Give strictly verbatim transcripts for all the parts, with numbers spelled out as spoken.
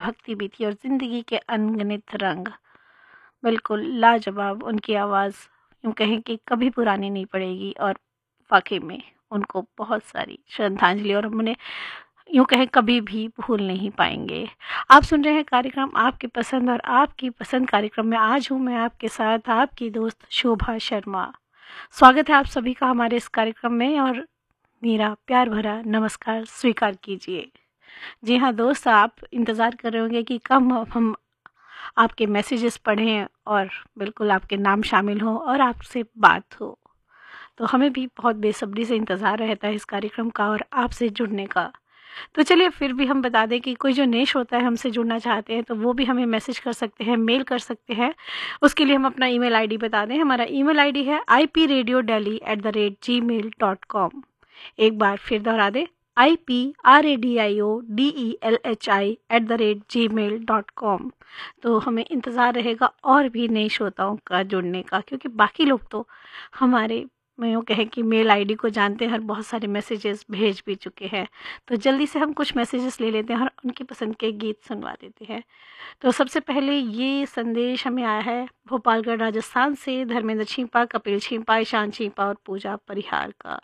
भक्ति भी थी और ज़िंदगी के अनगिनत रंग। बिल्कुल लाजवाब उनकी आवाज़, यूँ कहें कि कभी पुरानी नहीं पड़ेगी और वाक़ई में उनको बहुत सारी श्रद्धांजलि और हम उन्हें यूँ कहें कभी भी भूल नहीं पाएँगे। आप सुन रहे हैं कार्यक्रम आपकी पसंद और आपकी पसंद कार्यक्रम में आज हूँ मैं आपके साथ आपकी दोस्त शोभा शर्मा। स्वागत है आप सभी का हमारे इस कार्यक्रम में और मेरा प्यार भरा नमस्कार स्वीकार कीजिए। जी हाँ दोस्त, आप इंतज़ार कर रहे होंगे कि कब हम आपके मैसेजेस पढ़ें और बिल्कुल आपके नाम शामिल हों और आपसे बात हो। तो हमें भी बहुत बेसब्री से इंतज़ार रहता है इस कार्यक्रम का और आपसे जुड़ने का। तो चलिए फिर भी हम बता दें कि कोई जो नए श्रोता है हमसे जुड़ना चाहते हैं तो वो भी हमें मैसेज कर सकते हैं, मेल कर सकते हैं। उसके लिए हम अपना ईमेल आईडी बता दें। हमारा ईमेल आईडी है I P radio daily at the rate ji mail dot com. एक बार फिर दोहरा दें, I P R A D I O D E L H I at the rate ji mail dot com. तो हमें इंतज़ार रहेगा और भी नए श्रोताओं का जुड़ने का, क्योंकि बाकी लोग तो हमारे मैं यूँ कहें कि मेल आईडी को जानते हैं और बहुत सारे मैसेजेस भेज भी चुके हैं। तो जल्दी से हम कुछ मैसेजेस ले लेते हैं और उनकी पसंद के गीत सुनवा देते हैं। तो सबसे पहले ये संदेश हमें आया है भोपालगढ़ राजस्थान से धर्मेंद्र छीपा, कपिल छीपा, ईशान छीपा और पूजा परिहार का।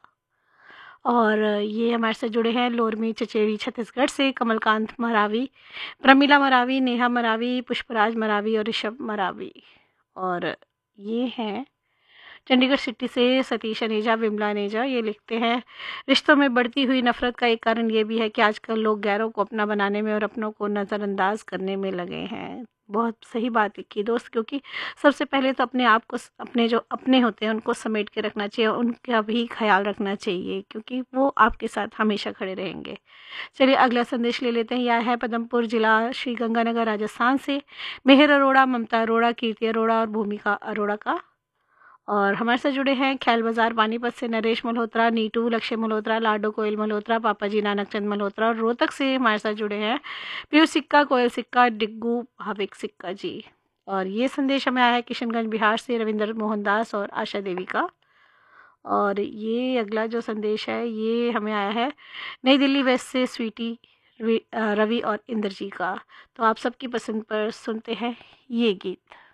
और ये हमारे से जुड़े हैं लोरमी चचेड़ी छत्तीसगढ़ से कमलकांत मरावी, प्रमिला मरावी, नेहा मरावी, पुष्पराज मरावी और ऋषभ मरावी। और ये हैं चंडीगढ़ सिटी से सतीश अनेजा, विमला अनेजा। ये लिखते हैं, रिश्तों में बढ़ती हुई नफरत का एक कारण ये भी है कि आजकल लोग गैरों को अपना बनाने में और अपनों को नज़रअंदाज करने में लगे हैं। बहुत सही बात लिखी दोस्त, क्योंकि सबसे पहले तो अपने आप को, अपने जो अपने होते हैं उनको समेट के रखना चाहिए, उनका भी ख्याल रखना चाहिए, क्योंकि वो आपके साथ हमेशा खड़े रहेंगे। चलिए अगला संदेश ले लेते हैं। यह है पदमपुर जिला श्री गंगानगर राजस्थान से मेहर अरोड़ा, ममता अरोड़ा, कीर्ति अरोड़ा और भूमिका अरोड़ा का। और हमारे साथ जुड़े हैं ख्याल बाजार पानीपत से नरेश मल्होत्रा, नीटू, लक्ष्य मल्होत्रा, लाडो कोयल मल्होत्रा, पापा जी नानक चंद मल्होत्रा। और रोहतक से हमारे साथ जुड़े हैं पीयूष सिक्का, कोयल सिक्का, डिग्गू भाविक सिक्का जी। और ये संदेश हमें आया है किशनगंज बिहार से रविंद्र मोहन दास और आशा देवी का। और ये अगला जो संदेश है ये हमें आया है नई दिल्ली वेस्ट से स्वीटी, रवि और इंद्र जी का। तो आप सबकी पसंद पर सुनते हैं ये गीत।